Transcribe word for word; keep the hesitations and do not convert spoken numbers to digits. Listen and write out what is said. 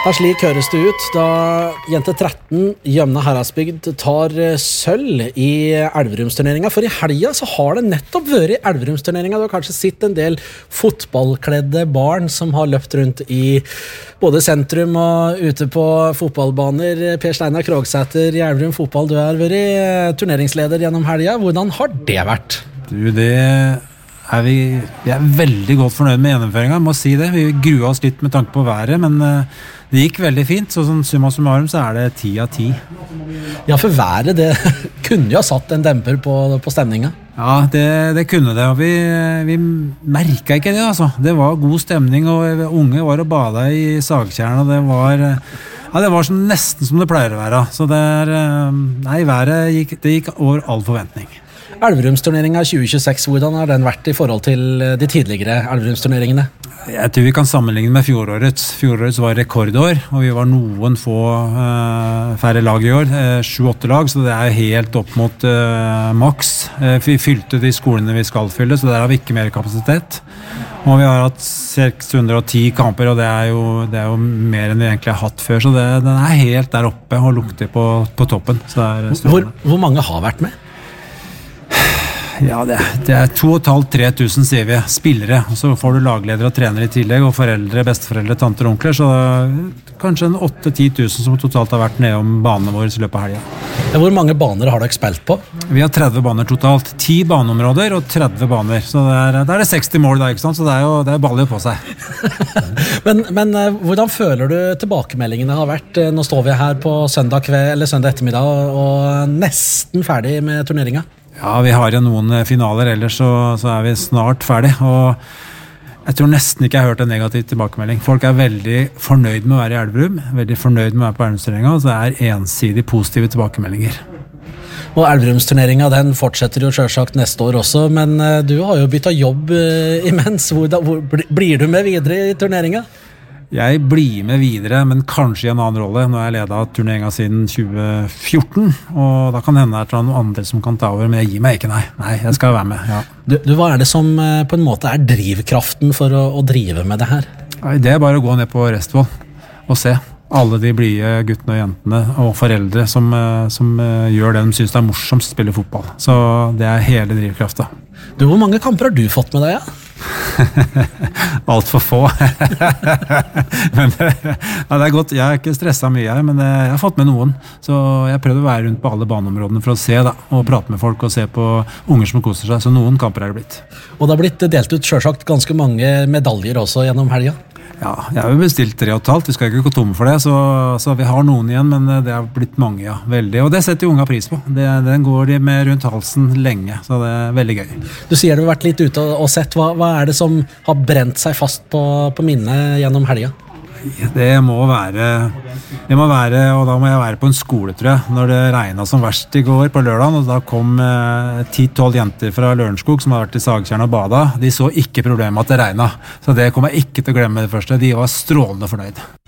Ja, slik høres det ut da jente tretten Gjømna Heradsbygd tar sølv i Elverumsturneringen. For i helga så har det nettopp vært Elverumsturneringen. Du har kanskje sett en del fotballkledde barn som har løpt rundt i både sentrum og ute på fotballbaner. Per Steinar Krogsæter i Elverum fotball, du har vært turneringsleder gjennom helga. Hvordan har det vært? Du, det er vi, vi er veldig godt fornøyd med gjennomføringen, må si det. Vi grua oss litt med tanke på været, men det gikk veldig fint, så som summa summarum så er det ti av ti. Ja, for været, det kunne jo ha satt en demper på, på stemningen. Ja, det, det kunne det, og vi, vi merket ikke det, altså. Det var god stemning, og unge var og bada i Sagtjern, og det var, ja, det var som, nesten som det pleier å være. Så det er, nei, været gikk, det gikk over all forventning. Elverumsturneringen tjue tjueseks, hvordan har den vært i forhold til de tidligere Elverumsturneringene? Jeg tror vi kan sammenligne med fjorårets. Fjorårets var rekordår, og vi var noen få uh, færre lag i år, uh, sju-åtte lag, så det er helt opp mot uh, maks. Uh, vi fylte de skolene vi skal fylle, så der har vi ikke mer kapasitet. Og vi har hatt seks hundre og ti kamper, og det er jo, det er jo mer enn vi egentlig har hatt før, så det, den er helt der oppe og lukter på, på toppen. Så det er hvor, hvor mange har vært med? Ja, det, det er to og et halvt til tre tusen, sier vi, spillere, og så får du lagledere og trenere i tillegg, og foreldre, besteforeldre, tanter og onkler, så kanskje en åtte til ti tusen som totalt har vært nede om banene våre i løpet av helgen. Hvor mange baner har dere spilt på? Vi har tretti baner totalt, ti baneområder og tretti baner, så det er, det er seksti mål da, ikke sant? Så det er jo det er baller på seg. men, men hvordan føler du tilbakemeldingene har vært? Nå står vi her på søndag kveld, eller søndag ettermiddag, og nesten ferdig med turneringen. Ja, vi har jo noen finaler, ellers så, så er vi snart ferdig, og jeg tror nesten ikke jeg har hørt en negativ tilbakemelding. Folk er veldig fornøyd med å være i Elverum, veldig fornøyd med å være på Elverumsturneringen, så det er ensidig positive tilbakemeldinger. Og Elverumsturneringen, den fortsetter jo selvsagt neste år også, men du har jo byttet jobb imens. Hvor, hvor, blir du med videre i turneringen? Jeg blir med videre, men kanskje i en annen rolle. Nå har jeg ledet turneringen siden tjue fjorten, og da kan det hende at det er noen andre som kan ta over, men jeg gir meg ikke, nei. Nei, jeg skal være med, ja. Du, du, hva er det som på en måte er drivkraften for å, å drive med det her? Nei, det er bare å gå ned på Restvoll og se alle de blide guttene og jentene og foreldre som, som gjør det de synes det er morsomt å spille fotball. Så det er hele drivkraften. Du, hvor mange kamper har du fått med deg, ja? Alt for få. men det, ja, det er godt. Jeg har ikke stresset mye her, men jeg har fått med noen. Så jeg prøvde å være rundt på alle baneområdene for å se da, og prate med folk og se på unger som koser seg. Så noen kamper er det blitt. Og det har blitt delt ut selvsagt ganske mange medaljer også gjennom helgen. Ja, jeg har jo bestilt tre og et halvt. Vi skal ikke gå tomme for det, så, så vi har noen igjen, men det har blitt mange, ja. Veldig. Og det setter jo unga pris på. Det, den går de med rundt halsen lenge, så det er veldig gøy. Du sier du har vært litt ute og sett. Hva, hva er det som har brent seg fast på, på minnet gjennom helgen? Det må være, det må være, og da må jeg være på en skole, tror jeg, når det regnet som verst i går på lørdagen, og da kom ti tolv eh, jenter fra Lørenskog som har vært i Sagtjern og bada. De så ikke problemet at det regnet, så det kommer jeg ikke til å glemme det første. De var strålende fornøyd.